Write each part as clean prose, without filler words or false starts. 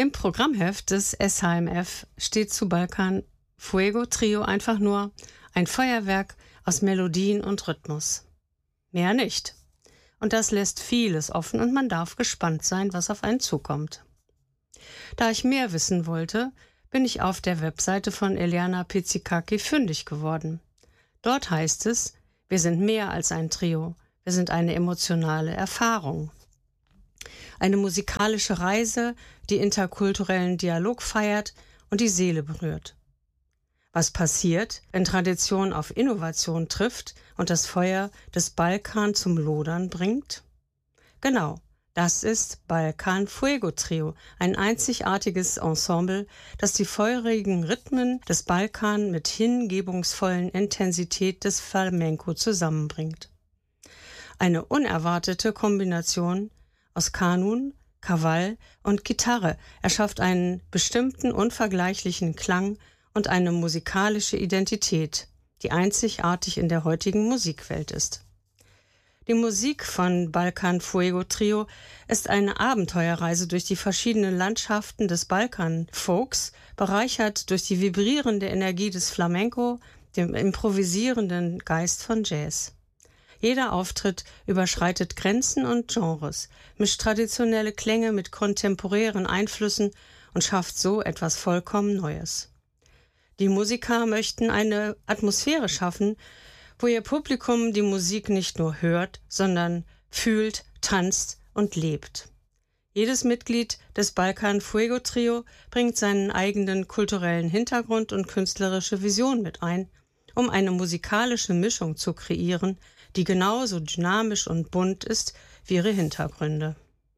Im Programmheft des SHMF steht zu Balkan Fuego Trio einfach nur ein Feuerwerk aus Melodien und Rhythmus. Mehr nicht. Und das lässt vieles offen und man darf gespannt sein, was auf einen zukommt. Da ich mehr wissen wollte, bin ich auf der Webseite von Eliana Pizzicaki fündig geworden. Dort heißt es, wir sind mehr als ein Trio, wir sind eine emotionale Erfahrung. Eine musikalische Reise, die interkulturellen Dialog feiert und die Seele berührt. Was passiert, wenn Tradition auf Innovation trifft und das Feuer des Balkan zum Lodern bringt? Genau, das ist Balkan Fuego Trio, ein einzigartiges Ensemble, das die feurigen Rhythmen des Balkan mit hingebungsvollen Intensität des Flamenco zusammenbringt. Eine unerwartete Kombination aus Kanun, Krawall und Gitarre erschafft einen bestimmten unvergleichlichen Klang und eine musikalische Identität, die einzigartig in der heutigen Musikwelt ist. Die Musik von Balkan Fuego Trio ist eine Abenteuerreise durch die verschiedenen Landschaften des Balkan-Folks, bereichert durch die vibrierende Energie des Flamenco, dem improvisierenden Geist von Jazz. Jeder Auftritt überschreitet Grenzen und Genres, mischt traditionelle Klänge mit kontemporären Einflüssen und schafft so etwas vollkommen Neues. Die Musiker möchten eine Atmosphäre schaffen, wo ihr Publikum die Musik nicht nur hört, sondern fühlt, tanzt und lebt. Jedes Mitglied des Balkan Fuego Trio bringt seinen eigenen kulturellen Hintergrund und künstlerische Vision mit ein, um eine musikalische Mischung zu kreieren, die genauso dynamisch und bunt ist wie ihre Hintergründe.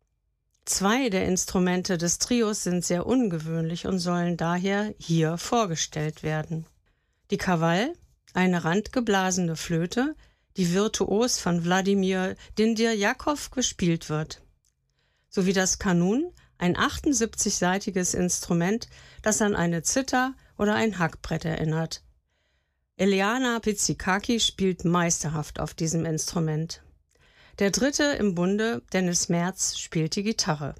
2 der Instrumente des Trios sind sehr ungewöhnlich und sollen daher hier vorgestellt werden. Die Krawall, eine randgeblasene Flöte, die virtuos von Wladimir Dindirjakow gespielt wird, sowie das Kanun, ein 78-saitiges Instrument, das an eine Zither oder ein Hackbrett erinnert. Eliana Pizzicaki spielt meisterhaft auf diesem Instrument. Der dritte im Bunde, Dennis Merz, spielt die Gitarre.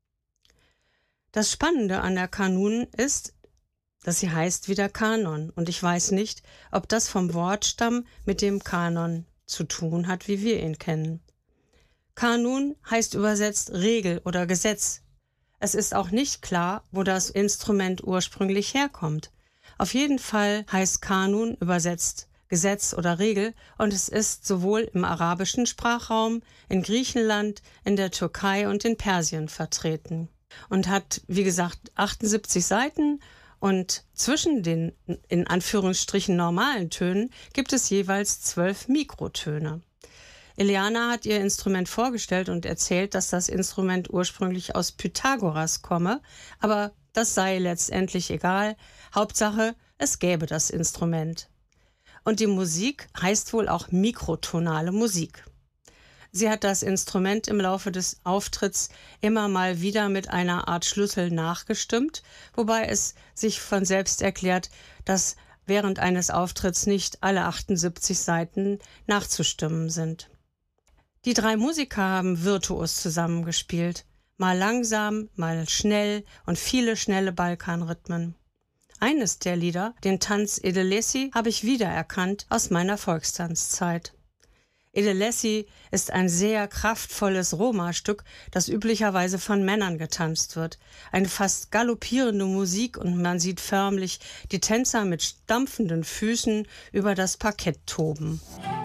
Das Spannende an der Kanun ist, dass sie heißt wie der Kanon und ich weiß nicht, ob das vom Wortstamm mit dem Kanon zu tun hat, wie wir ihn kennen. Kanun heißt übersetzt Regel oder Gesetz. Es ist auch nicht klar, wo das Instrument ursprünglich herkommt. Auf jeden Fall heißt Kanun übersetzt Gesetz oder Regel und es ist sowohl im arabischen Sprachraum, in Griechenland, in der Türkei und in Persien vertreten und hat, wie gesagt, 78 Saiten und zwischen den in Anführungsstrichen normalen Tönen gibt es jeweils 12 Mikrotöne. Eliana hat ihr Instrument vorgestellt und erzählt, dass das Instrument ursprünglich aus Pythagoras komme, aber das sei letztendlich egal. Hauptsache, es gäbe das Instrument. Und die Musik heißt wohl auch mikrotonale Musik. Sie hat das Instrument im Laufe des Auftritts immer mal wieder mit einer Art Schlüssel nachgestimmt, wobei es sich von selbst erklärt, dass während eines Auftritts nicht alle 78 Saiten nachzustimmen sind. Die 3 Musiker haben virtuos zusammengespielt, mal langsam, mal schnell und viele schnelle Balkanrhythmen. Eines der Lieder, den Tanz Edelesi, habe ich wiedererkannt aus meiner Volkstanzzeit. Edelesi ist ein sehr kraftvolles Roma-Stück, das üblicherweise von Männern getanzt wird. Eine fast galoppierende Musik und man sieht förmlich die Tänzer mit stampfenden Füßen über das Parkett toben.